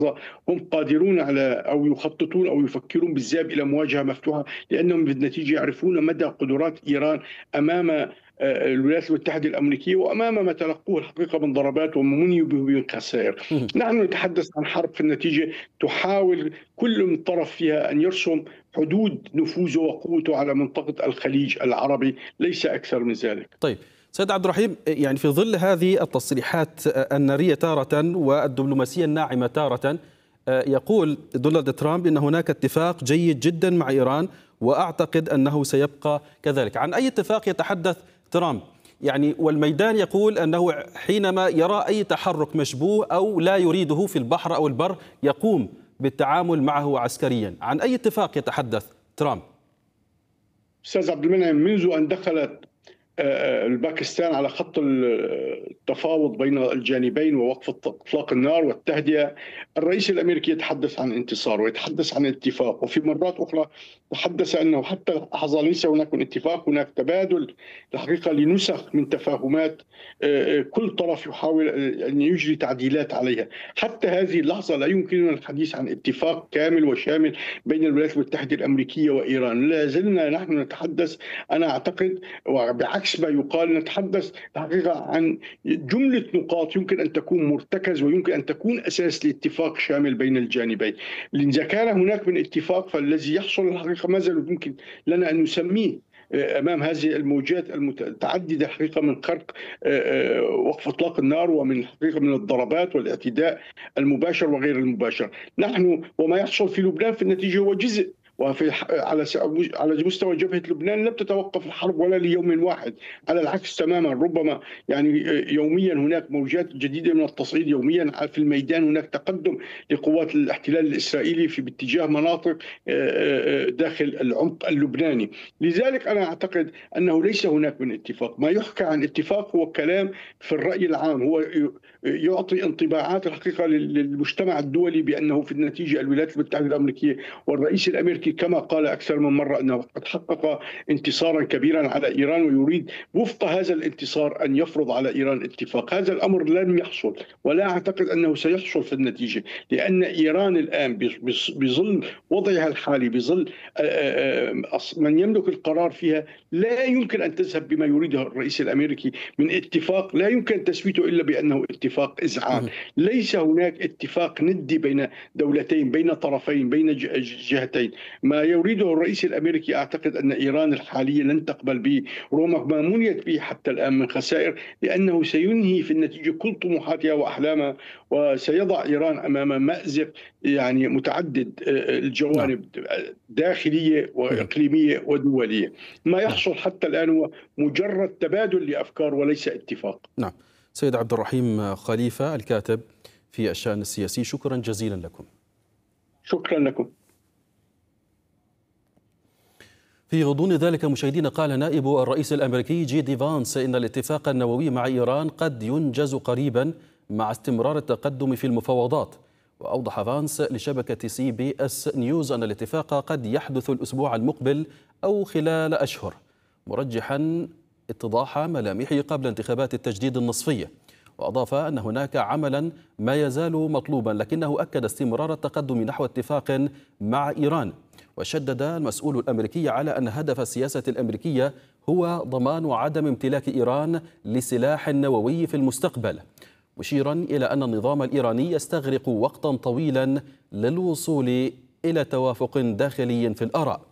هم قادرون على أو يخططون أو يفكرون بالذهاب إلى مواجهة مفتوحة، لأنهم بالنتيجة يعرفون مدى قدرات إيران أمام الولايات المتحدة الأمريكية وأمام ما تلقوه الحقيقة من ضربات ومني به من خسائر. نحن نتحدث عن حرب في النتيجة تحاول كل من طرف فيها أن يرسم حدود نفوذه وقوته على منطقة الخليج العربي، ليس أكثر من ذلك. طيب سيد عبد الرحيم، يعني في ظل هذه التصريحات النارية تارة والدبلوماسية الناعمة تارة، يقول دونالد ترامب إن هناك اتفاق جيد جدا مع إيران، وأعتقد أنه سيبقى كذلك. عن أي اتفاق يتحدث ترامب؟ يعني والميدان يقول أنه حينما يرى أي تحرك مشبوه أو لا يريده في البحر أو البر يقوم بالتعامل معه عسكريا. عن أي اتفاق يتحدث ترامب؟ أستاذ عبد المنعم، منذ أن دخلت الباكستان على خط التفاوض بين الجانبين ووقف اطلاق النار والتهدئه، الرئيس الامريكي يتحدث عن انتصار ويتحدث عن اتفاق، وفي مرات اخرى تحدث انه حتى اللحظه ليس هناك اتفاق، هناك تبادل الحقيقه لنسخ من تفاهمات كل طرف يحاول ان يجري تعديلات عليها. حتى هذه اللحظه لا يمكننا الحديث عن اتفاق كامل وشامل بين الولايات المتحده الامريكيه وايران. لا زلنا نحن نتحدث، انا اعتقد وبعكس ما يقال، نتحدث الحقيقة عن جملة نقاط يمكن أن تكون مرتكز ويمكن أن تكون أساس لاتفاق شامل بين الجانبين. إذا كان هناك من اتفاق فالذي يحصل الحقيقة ما زال يمكن لنا أن نسميه امام هذه الموجات المتعدده الحقيقه من خرق وقف اطلاق النار، ومن الحقيقه من الضربات والاعتداء المباشر وغير المباشر. نحن وما يحصل في لبنان في النتيجه هو جزء، وفي على مستوى جبهة لبنان لم تتوقف الحرب ولا ليوم واحد، على العكس تماما. ربما يعني يوميا هناك موجات جديدة من التصعيد، يوميا في الميدان هناك تقدم لقوات الاحتلال الإسرائيلي في باتجاه مناطق داخل العمق اللبناني. لذلك أنا أعتقد أنه ليس هناك من اتفاق. ما يحكى عن اتفاق هو كلام في الرأي العام، هو يعطي انطباعات الحقيقة للمجتمع الدولي بأنه في النتيجة الولايات المتحدة الأمريكية والرئيس الأمريكي كما قال أكثر من مرة أنه قد حقق انتصارا كبيرا على إيران، ويريد وفق هذا الانتصار أن يفرض على إيران اتفاق. هذا الأمر لن يحصل، ولا أعتقد أنه سيحصل في النتيجة، لأن إيران الآن بظل وضعها الحالي، بظل من يملك القرار فيها، لا يمكن أن تذهب بما يريده الرئيس الأمريكي من اتفاق لا يمكن تثبيته إلا بأنه اتفاق إذعان. ليس هناك اتفاق ندي بين دولتين، بين طرفين، بين جهتين. ما يريده الرئيس الأمريكي أعتقد أن إيران الحالية لن تقبل به رغم ما منيت به حتى الآن من خسائر، لأنه سينهي في النتيجة كل طموحاتها وأحلامها، وسيضع إيران أمام مأزق يعني متعدد الجوانب، داخلية وإقليمية ودولية. ما يحصل حتى الآن هو مجرد تبادل لأفكار وليس اتفاق. نعم. سيد عبد الرحيم خليفة الكاتب في الشأن السياسي، شكرا جزيلا لكم. شكرا لكم. في غضون ذلك مشاهدينا، قال نائب الرئيس الأمريكي جي دي فانس إن الاتفاق النووي مع إيران قد ينجز قريبا مع استمرار التقدم في المفاوضات. وأوضح فانس لشبكة CBS نيوز أن الاتفاق قد يحدث الأسبوع المقبل أو خلال أشهر، مرجحا اتضاح ملامحه قبل انتخابات التجديد النصفية. وأضاف أن هناك عملا ما يزال مطلوبا، لكنه أكد استمرار التقدم نحو اتفاق مع إيران. وشدد المسؤول الأمريكي على أن هدف السياسة الأمريكية هو ضمان عدم امتلاك إيران لسلاح نووي في المستقبل، مشيرا إلى أن النظام الإيراني يستغرق وقتا طويلا للوصول إلى توافق داخلي في الآراء.